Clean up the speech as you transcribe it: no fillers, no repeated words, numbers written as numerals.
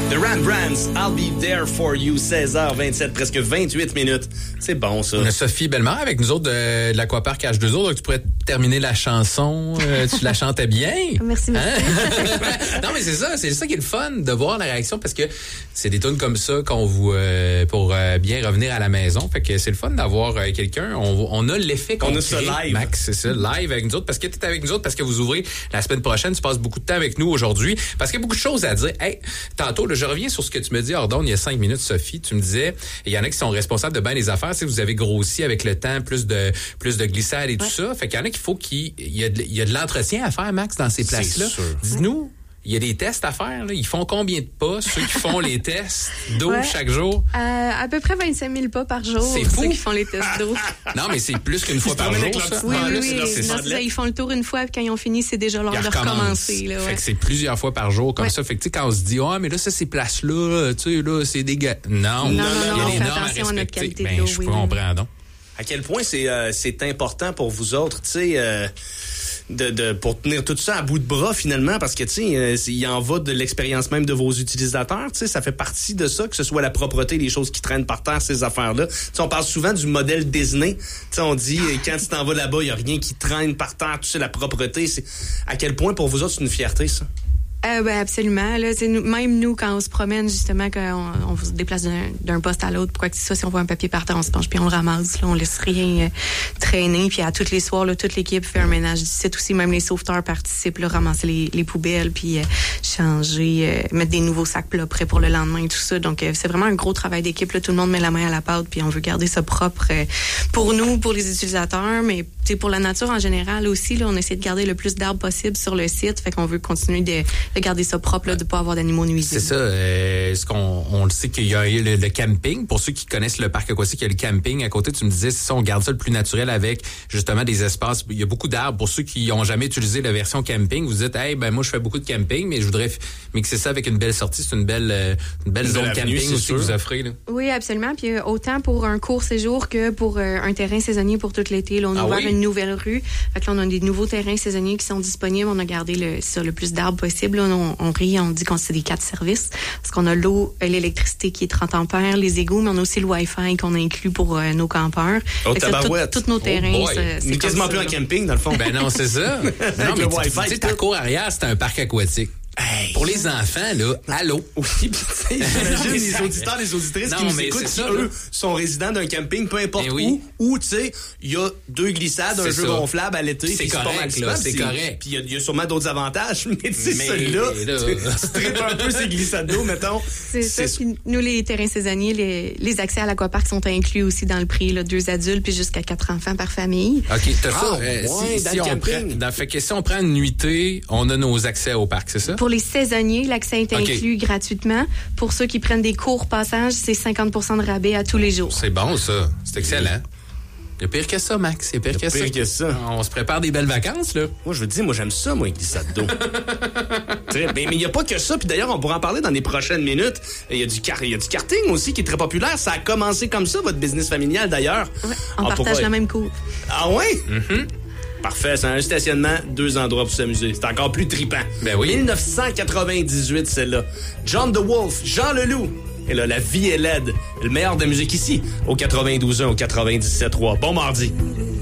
The Rembrandts, I'll be there for you, 16h27, presque 28 minutes. C'est bon, ça. On a Sophie Bellemare avec nous autres de l'Aquapark H2O, donc tu pourrais terminer la chanson. Tu la chantais bien. Merci. Hein? Non, mais c'est ça qui est le fun de voir la réaction, parce que c'est des tunes comme ça qu'on vous pour bien revenir à la maison. Fait que c'est le fun d'avoir quelqu'un. On a l'effet qu'on a ça live. Max, c'est ça, live avec nous autres, parce que t'es avec nous autres, parce que vous ouvrez la semaine prochaine. Tu passes beaucoup de temps avec nous aujourd'hui, parce qu'il y a beaucoup de choses à dire. Hey, tantôt, là, je reviens sur ce que tu me dis, Ordon, il y a 5 minutes, Sophie. Tu me disais, il y en a qui sont responsables de bien des affaires. Si vous avez grossi avec le temps, plus de glissade et tout ça. Fait qu'il y en a qu'il faut qu'il y a de l'entretien à faire, Max, dans ces places-là. Dis-nous. Il y a des tests à faire, là. Ils font combien de pas, ceux qui font les tests d'eau chaque jour? À peu près 25 000 pas par jour. C'est fou. Ceux qui font les tests d'eau. Non, mais c'est plus qu'une fois par jour, ça. Oui. C'est ça, ils font le tour une fois, puis quand ils ont fini, c'est déjà l'heure de recommencer. Là, Fait que c'est plusieurs fois par jour, comme ça. Fait que, tu sais, quand on se dit, mais là, ça, ces places-là, tu sais, là, c'est dégueu. Non, il y a des normes à respecter. Ben, je comprends, donc. À quel point c'est important pour vous autres, tu sais, pour tenir tout ça à bout de bras finalement, parce que tu sais, il en va de l'expérience même de vos utilisateurs, tu sais, ça fait partie de ça, que ce soit la propreté, les choses qui traînent par terre, ces affaires-là. Tu sais, on parle souvent du modèle Disney. Tu sais, on dit quand tu t'en vas là-bas, il y a rien qui traîne par terre, tu sais, la propreté, c'est à quel point pour vous autres c'est une fierté, ça? Absolument. Là, même nous, quand on se promène, justement, quand on se déplace d'un poste à l'autre, quoi que ce soit, si on voit un papier par terre, on se penche puis on le ramasse. Là, on laisse rien traîner. Puis à tous les soirs, là, toute l'équipe fait un ménage du site aussi. Même les sauveteurs participent, là, ramasser les poubelles, puis changer, mettre des nouveaux sacs plats prêts pour le lendemain et tout ça. Donc, c'est vraiment un gros travail d'équipe. Là. Tout le monde met la main à la pâte, puis on veut garder ça propre pour nous, pour les utilisateurs, mais pour la nature en général aussi. Là, on essaie de garder le plus d'arbres possible sur le site. Fait qu'on veut continuer de garder ça propre, là, de pas avoir d'animaux nuisibles. C'est ça. On le sait qu'il y a le camping. Pour ceux qui connaissent le parc aquatique, il y a le camping à côté. Tu me disais, c'est ça, on garde ça le plus naturel avec justement des espaces. Il y a beaucoup d'arbres. Pour ceux qui ont jamais utilisé la version camping, vous dites, moi je fais beaucoup de camping, mais je voudrais mixer ça avec une belle sortie. C'est une belle zone camping aussi que vous offrez, là. Oui, absolument. Puis autant pour un court séjour que pour un terrain saisonnier pour tout l'été. Là, on a ouvert une nouvelle rue. Fait que là, on a des nouveaux terrains saisonniers qui sont disponibles. On a gardé le plus d'arbres possible. Là, on rit, on dit qu'on c'est des 4 services parce qu'on a l'eau, l'électricité qui est 30 ampères, les égouts, mais on a aussi le Wi-Fi qu'on inclut pour nos campeurs. Tous nos terrains, c'est quasiment plus un camping dans le fond. Ben non, c'est ça. Non, mais tu sais, ta cour arrière, c'est un parc aquatique. Hey, pour les enfants, là, allô? Oui, puis j'imagine les auditeurs, les auditrices qui nous écoutent, qui, eux, sont résidents d'un camping, peu importe où, tu sais, il y a 2 glissades, un jeu gonflable à l'été. C'est correct, là, c'est correct. Puis il y a sûrement d'autres avantages, mais tu sais, celui-là, tu tripes un peu ces glissades d'eau, mettons. C'est ça. Puis nous, les terrains saisonniers, les accès à l'aquapark sont inclus aussi dans le prix, là, 2 adultes puis jusqu'à 4 enfants par famille. OK, t'as ça. Si on prend une nuitée, on a nos accès au parc, c'est ça? Pour les saisonniers, l'accès est inclus gratuitement. Pour ceux qui prennent des courts passages, c'est 50% de rabais à tous les jours. C'est bon, ça. C'est excellent. Il y a pire que ça, Max. Il y a pire que ça. On se prépare des belles vacances, là. Moi, je veux te dire, j'aime ça, moi, les glissades d'eau. Mais il n'y a pas que ça. Puis d'ailleurs, on pourra en parler dans les prochaines minutes. Il y a du karting aussi qui est très populaire. Ça a commencé comme ça, votre business familial, d'ailleurs. Ouais, on partage la même cour. Ah ouais? Mm-hmm. Parfait, c'est un stationnement, 2 endroits pour s'amuser. C'est encore plus trippant. Ben oui. 1998, celle-là. John the Wolf, Jean Leloup. Et là, la vie est laide. Le meilleur de la musique ici, au 92.1, au 97.3. Bon mardi.